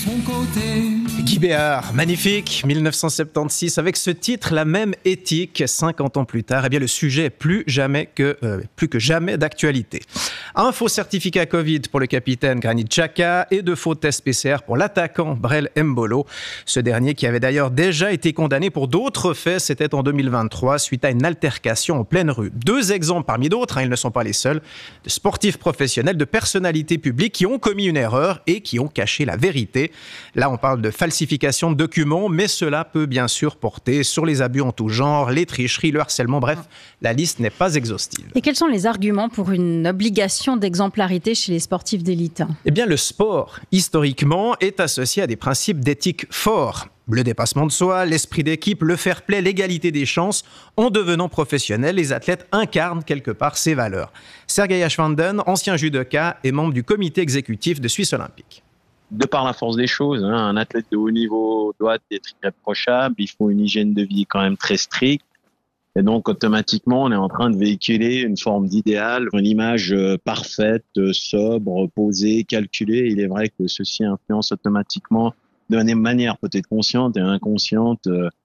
ton côté. Guy Béart, magnifique, 1976, avec ce titre, la même éthique, 50 ans plus tard, eh bien le sujet est plus que jamais d'actualité. Un faux certificat Covid pour le capitaine Granit Xhaka et 2 faux tests PCR pour l'attaquant Brel Embolo. Ce dernier qui avait d'ailleurs déjà été condamné pour d'autres faits, c'était en 2023, suite à une altercation en pleine rue. 2 exemples parmi d'autres, ils ne sont pas les seuls, de sportifs professionnels, de personnalités publiques qui ont commis une erreur et qui ont caché la vérité. Là, on parle de falsification de documents, mais cela peut bien sûr porter sur les abus en tout genre, les tricheries, le harcèlement, bref, la liste n'est pas exhaustive. Et quels sont les arguments pour une obligation d'exemplarité chez les sportifs d'élite ? Eh bien, le sport, historiquement, est associé à des principes d'éthique forts. Le dépassement de soi, l'esprit d'équipe, le fair play, l'égalité des chances. En devenant professionnels, les athlètes incarnent quelque part ces valeurs. Sergei Ashvanden, ancien judoka et membre du comité exécutif de Suisse Olympique. De par la force des choses, un athlète de haut niveau doit être irréprochable, il faut une hygiène de vie quand même très stricte. Et donc, automatiquement, on est en train de véhiculer une forme d'idéal, une image parfaite, sobre, posée, calculée. Il est vrai que ceci influence automatiquement, de manière peut-être consciente et inconsciente,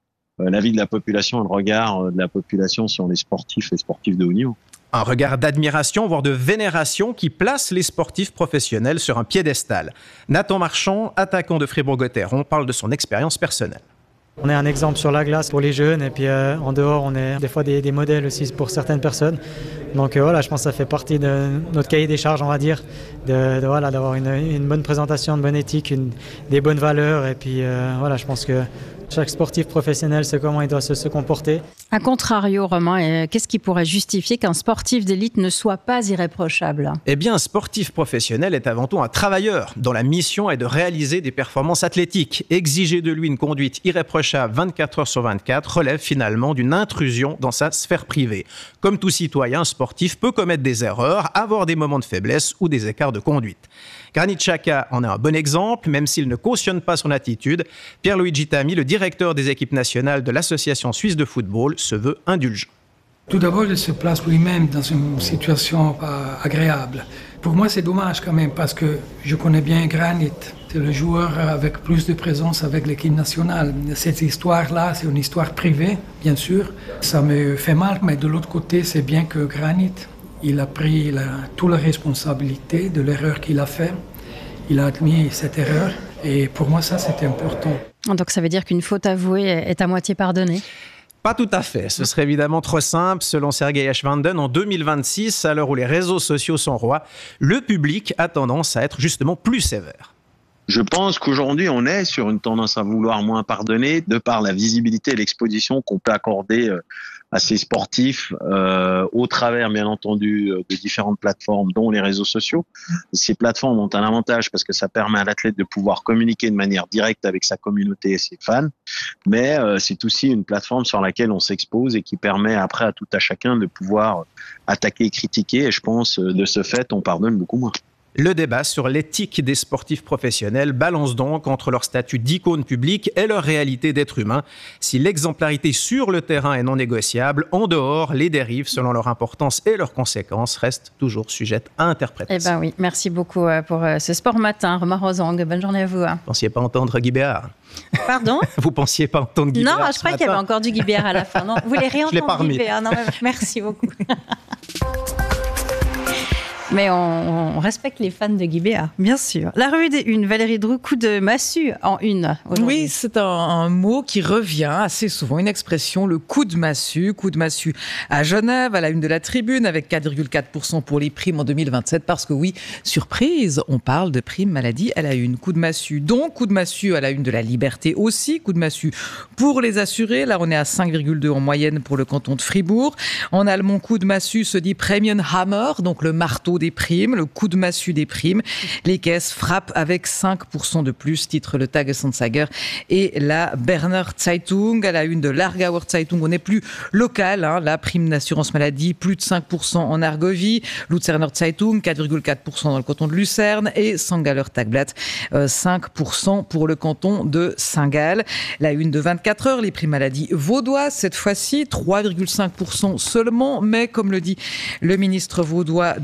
la vie de la population, le regard de la population sur les sportifs et sportifs de haut niveau. Un regard d'admiration, voire de vénération qui place les sportifs professionnels sur un piédestal. Nathan Marchand, attaquant de Fribourg-Gotteron, parle de son expérience personnelle. On est un exemple sur la glace pour les jeunes et puis en dehors on est des fois des modèles aussi pour certaines personnes. Donc voilà, je pense que ça fait partie de notre cahier des charges, on va dire, d'avoir une bonne présentation, une bonne éthique, des bonnes valeurs et puis voilà, je pense que chaque sportif professionnel sait comment il doit se comporter. A contrario, Romain, qu'est-ce qui pourrait justifier qu'un sportif d'élite ne soit pas irréprochable ? Eh bien, un sportif professionnel est avant tout un travailleur dont la mission est de réaliser des performances athlétiques. Exiger de lui une conduite irréprochable 24 heures sur 24 relève finalement d'une intrusion dans sa sphère privée. Comme tout citoyen, un sportif peut commettre des erreurs, avoir des moments de faiblesse ou des écarts de conduite. Granit Xhaka en est un bon exemple, même s'il ne cautionne pas son attitude. Pierluigi Tami, le directeur des équipes nationales de l'Association suisse de football, se veut indulgent. Tout d'abord, il se place lui-même dans une situation pas agréable. Pour moi, c'est dommage quand même parce que je connais bien Granit. C'est le joueur avec plus de présence avec l'équipe nationale. Cette histoire-là, c'est une histoire privée, bien sûr. Ça me fait mal, mais de l'autre côté, c'est bien que Granit, il a pris toute la responsabilité de l'erreur qu'il a faite. Il a admis cette erreur et pour moi, ça, c'est important. Donc ça veut dire qu'une faute avouée est à moitié pardonnée ? Pas tout à fait. Ce serait évidemment trop simple. Selon Sergei Ashvanden, en 2026, à l'heure où les réseaux sociaux sont rois, le public a tendance à être justement plus sévère. Je pense qu'aujourd'hui, on est sur une tendance à vouloir moins pardonner de par la visibilité et l'exposition qu'on peut accorder à ces sportifs au travers, bien entendu, de différentes plateformes, dont les réseaux sociaux. Ces plateformes ont un avantage parce que ça permet à l'athlète de pouvoir communiquer de manière directe avec sa communauté et ses fans, mais c'est aussi une plateforme sur laquelle on s'expose et qui permet après à tout à chacun de pouvoir attaquer et critiquer. Et je pense, de ce fait, on pardonne beaucoup moins. Le débat sur l'éthique des sportifs professionnels balance donc entre leur statut d'icône publique et leur réalité d'être humain. Si l'exemplarité sur le terrain est non négociable, en dehors, les dérives, selon leur importance et leurs conséquences, restent toujours sujettes à interprétation. Eh bien oui, merci beaucoup pour ce Sport Matin. Romain Rosang, bonne journée à vous. Vous ne pensiez pas entendre Guy Béart ? Pardon ? Vous ne pensiez pas entendre Guy Béart ? Non, je croyais qu'il y avait encore du Guy Béart à la fin. Non, vous voulez réentendre Guy Béart ? Non, merci beaucoup. Mais on respecte les fans de Guy Béart, bien sûr. La revue des Unes, Valérie Drou, coup de massue en une aujourd'hui. Oui, c'est un mot qui revient assez souvent, une expression, le coup de massue à Genève, à la une de la Tribune, avec 4,4% pour les primes en 2027, parce que oui, surprise, on parle de prime maladie à la une. Coup de massue, donc coup de massue à la une de la Liberté aussi, coup de massue pour les assurés, là on est à 5,2 en moyenne pour le canton de Fribourg. En allemand, coup de massue se dit Premienhammer, donc le marteau des primes, le coup de massue des primes. Les caisses frappent avec 5% de plus, titre le Tagesanzeiger et la Berner Zeitung. À la une de l'Aargauer Zeitung, on n'est plus local, la prime d'assurance maladie, plus de 5% en Argovie. Luzerner Zeitung, 4,4% dans le canton de Lucerne et Sangaller Tagblatt, 5% pour le canton de Saint-Gall. La une de 24 heures, les primes maladie vaudoises, cette fois-ci, 3,5% seulement, mais comme le dit le ministre vaudois de la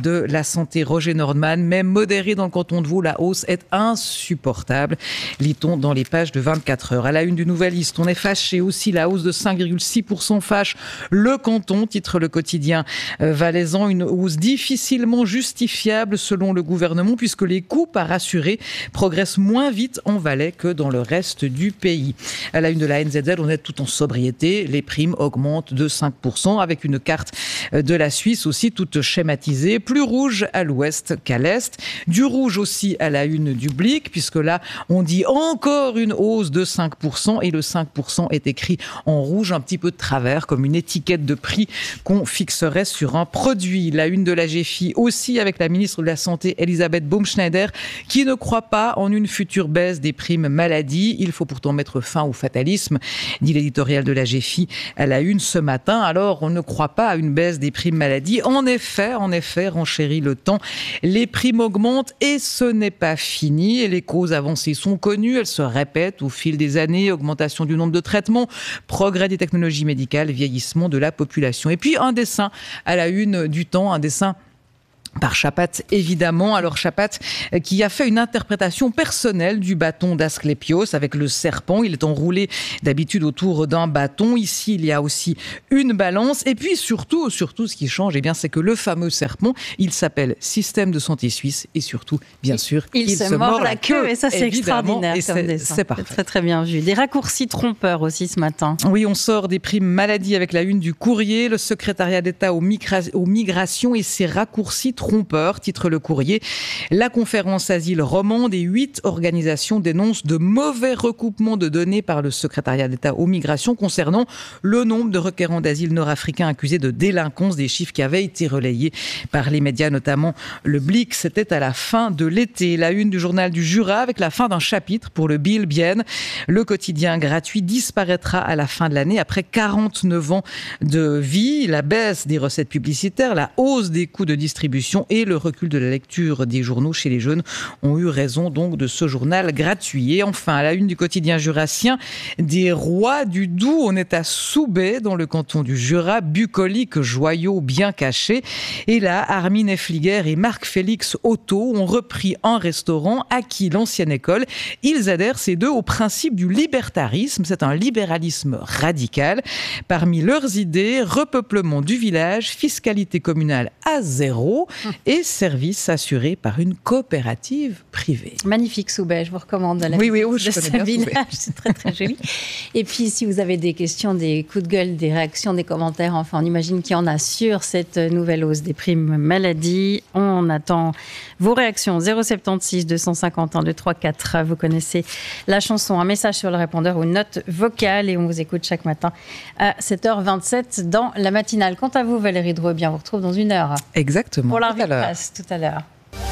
Santé, Roger Nordman. Même modéré dans le canton de Vaud, la hausse est insupportable. Lit-on dans les pages de 24 heures. À la une du Nouvelliste, on est fâché aussi. La hausse de 5,6% fâche le canton, titre le quotidien valaisan. Une hausse difficilement justifiable selon le gouvernement puisque les coûts par assuré progressent moins vite en Valais que dans le reste du pays. À la une de la NZZ, on est tout en sobriété. Les primes augmentent de 5% avec une carte de la Suisse aussi toute schématisée. Plus rouge à l'ouest qu'à l'est. Du rouge aussi à la une du Blick puisque là, on dit encore une hausse de 5% et le 5% est écrit en rouge, un petit peu de travers comme une étiquette de prix qu'on fixerait sur un produit. La une de la GFI aussi avec la ministre de la Santé Elisabeth Baumschneider qui ne croit pas en une future baisse des primes maladie. Il faut pourtant mettre fin au fatalisme, dit l'éditorial de la GFI à la une ce matin. Alors, on ne croit pas à une baisse des primes maladie. En effet, renchérit le temps. Les primes augmentent et ce n'est pas fini. Et les causes avancées sont connues. Elles se répètent au fil des années. Augmentation du nombre de traitements, progrès des technologies médicales, vieillissement de la population. Et puis, un dessin à la une du Temps, un dessin par Chapat, évidemment. Alors Chapat qui a fait une interprétation personnelle du bâton d'Asclépios avec le serpent. Il est enroulé d'habitude autour d'un bâton. Ici, il y a aussi une balance. Et puis surtout, ce qui change, c'est que le fameux serpent, il s'appelle Système de santé suisse. Et surtout, bien sûr, il se mord la queue. Et ça, c'est extraordinaire et comme dessin. C'est parfait. C'est très, très bien vu. Des raccourcis trompeurs aussi ce matin. Oui, on sort des primes maladie avec la une du Courrier. Le secrétariat d'État aux migrations et ses raccourcis trompeur, titre le Courrier. La conférence asile romande et 8 organisations dénoncent de mauvais recoupements de données par le secrétariat d'État aux migrations concernant le nombre de requérants d'asile nord-africains accusés de délinquance, des chiffres qui avaient été relayés par les médias, notamment le Blick. C'était à la fin de l'été. La une du journal du Jura avec la fin d'un chapitre pour le Bill Bien. Le quotidien gratuit disparaîtra à la fin de l'année après 49 ans de vie. La baisse des recettes publicitaires, la hausse des coûts de distribution et le recul de la lecture des journaux chez les jeunes ont eu raison donc de ce journal gratuit. Et enfin, à la une du quotidien jurassien, des rois du Doubs. On est à Soubey, dans le canton du Jura, bucolique joyau bien caché. Et là, Armin Effliger et Marc-Félix Otto ont repris un restaurant acquis l'ancienne école. Ils adhèrent, ces deux, au principe du libertarisme. C'est un libéralisme radical. Parmi leurs idées, repeuplement du village, fiscalité communale à 0 et services assurés par une coopérative privée. Magnifique Soubey, je vous recommande la visite de ce village, c'est très très joli. Et puis si vous avez des questions, des coups de gueule, des réactions, des commentaires, enfin on imagine qu'il y en a sur cette nouvelle hausse des primes maladie. On attend vos réactions 076 251 234. Vous connaissez la chanson, un message sur le répondeur ou une note vocale et on vous écoute chaque matin à 7h27 dans la matinale. Quant à vous Valérie Drouet, bien on vous retrouve dans une heure. Exactement. Pour la repasse tout à l'heure.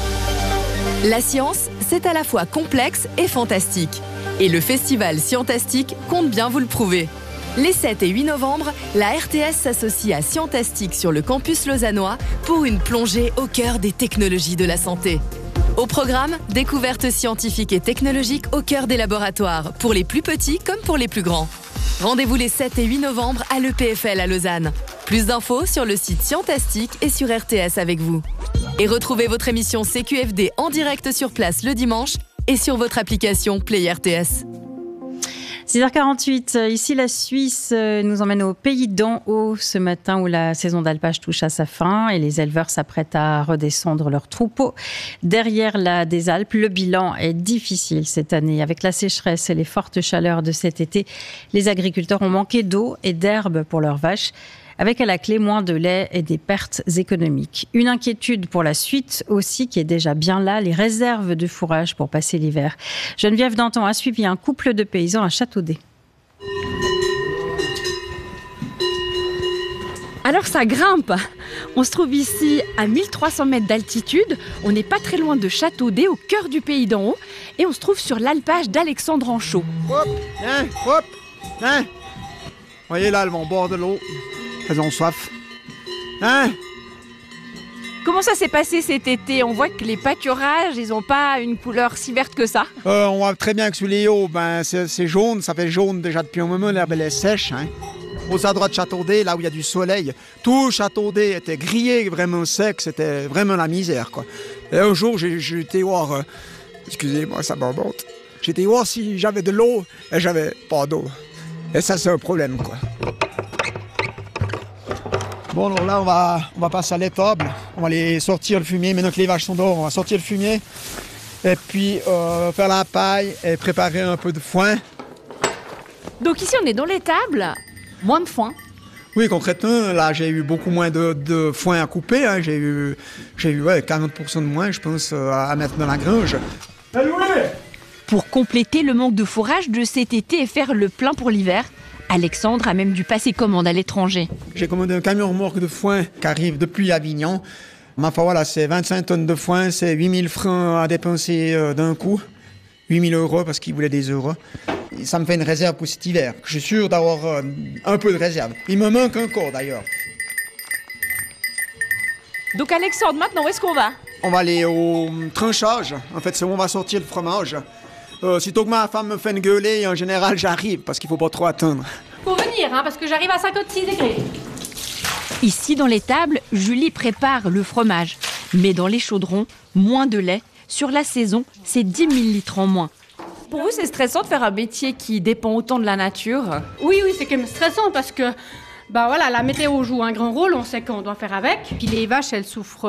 La science, c'est à la fois complexe et fantastique. Et le festival Scientastique compte bien vous le prouver. Les 7 et 8 novembre, la RTS s'associe à Scientastique sur le campus lausannois pour une plongée au cœur des technologies de la santé. Au programme, découvertes scientifiques et technologiques au cœur des laboratoires, pour les plus petits comme pour les plus grands. Rendez-vous les 7 et 8 novembre à l'EPFL à Lausanne. Plus d'infos sur le site Scientastique et sur RTS avec vous. Et retrouvez votre émission CQFD en direct sur place le dimanche et sur votre application Play RTS. 6h48, ici la Suisse nous emmène au pays d'en haut ce matin où la saison d'alpage touche à sa fin et les éleveurs s'apprêtent à redescendre leurs troupeaux. Derrière la des Alpes, le bilan est difficile cette année. Avec la sécheresse et les fortes chaleurs de cet été, les agriculteurs ont manqué d'eau et d'herbe pour leurs vaches, avec à la clé moins de lait et des pertes économiques. Une inquiétude pour la suite aussi qui est déjà bien là, les réserves de fourrage pour passer l'hiver. Geneviève Danton a suivi un couple de paysans à Châteaudet. Alors ça grimpe. On se trouve ici à 1300 mètres d'altitude. On n'est pas très loin de Châteaudet, au cœur du pays d'en haut. Et on se trouve sur l'alpage d'Alexandre Anchaud. Voyez là, elles vont boire de l'eau. Elles ont soif. Comment ça s'est passé cet été? On voit que les pâturages, ils n'ont pas une couleur si verte que ça. On voit très bien que sur les hauts, c'est jaune. Ça fait jaune déjà depuis un moment. L'herbe elle est sèche. aux endroits de Châteaudet, là où il y a du soleil. Tout Châteaudet était grillé, vraiment sec, c'était vraiment la misère, quoi. Et un jour, j'ai été voir, excusez-moi, ça m'en monte. J'ai été voir si j'avais de l'eau, et j'avais pas d'eau. Et ça, c'est un problème, quoi. Bon, alors là, on va passer à l'étable. On va aller sortir le fumier. Maintenant que les vaches sont dehors, on va sortir le fumier. Et puis, faire la paille et préparer un peu de foin. Donc ici, on est dans l'étable, moins de foin. Oui, concrètement, là, j'ai eu beaucoup moins de foin à couper. Hein. J'ai eu 40% de moins, je pense, à mettre dans la grange. Pour compléter le manque de fourrage de cet été et faire le plein pour l'hiver, Alexandre a même dû passer commande à l'étranger. J'ai commandé un camion remorque de foin qui arrive depuis Avignon. Ma foi, voilà, c'est 25 tonnes de foin, c'est 8000 francs à dépenser d'un coup. 8000 euros parce qu'il voulait des euros. Et ça me fait une réserve pour cet hiver. Je suis sûr d'avoir un peu de réserve. Il me manque encore d'ailleurs. Donc Alexandre, maintenant, où est-ce qu'on va? On va aller au tranchage. En fait, c'est où on va sortir le fromage. Sitôt que ma femme me fait une gueulée, en général, j'arrive parce qu'il faut pas trop attendre. Faut venir, parce que j'arrive à 56 degrés. Ici, dans l'étable, Julie prépare le fromage. Mais dans les chaudrons, moins de lait. Sur la saison, c'est 10 000 litres en moins. Pour vous, c'est stressant de faire un métier qui dépend autant de la nature? Oui, c'est quand même stressant parce que la météo joue un grand rôle, on sait qu'on doit faire avec. Puis les vaches, elles souffrent